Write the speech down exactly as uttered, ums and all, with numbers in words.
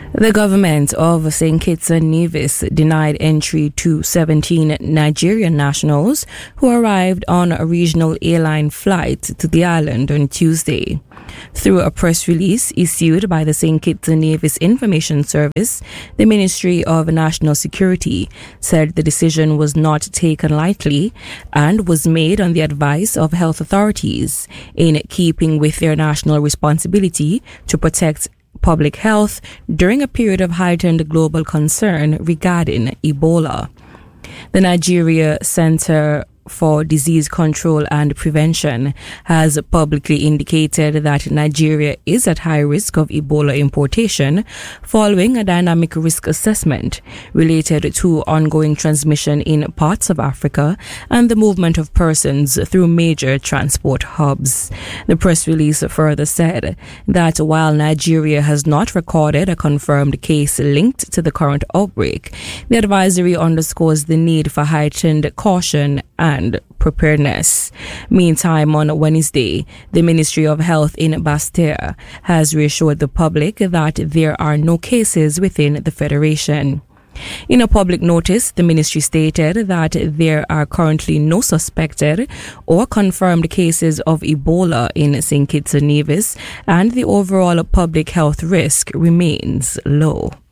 The government of Saint Kitts and Nevis denied entry to seventeen Nigerian nationals who arrived on a regional airline flight to the island on Tuesday. Through a press release issued by the Saint Kitts and Nevis Information Service, the Ministry of National Security said the decision was not taken lightly and was made on the advice of health authorities in keeping with their national responsibility to protect public health during a period of heightened global concern regarding Ebola. The Nigeria Center for Disease Control and Prevention has publicly indicated that Nigeria is at high risk of Ebola importation following a dynamic risk assessment related to ongoing transmission in parts of Africa and the movement of persons through major transport hubs. The press release further said that while Nigeria has not recorded a confirmed case linked to the current outbreak, the advisory underscores the need for heightened caution and preparedness. Meantime, on Wednesday, the Ministry of Health in Bastia has reassured the public that there are no cases within the Federation. In a public notice, the ministry stated that there are currently no suspected or confirmed cases of Ebola in Saint Kitts and Nevis, and the overall public health risk remains low.